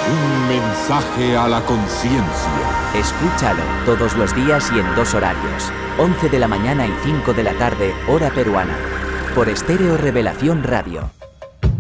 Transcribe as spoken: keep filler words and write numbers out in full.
Un mensaje a la conciencia. Escúchalo todos los días y en dos horarios, once de la mañana y cinco de la tarde, hora peruana, por Estéreo Revelación Radio.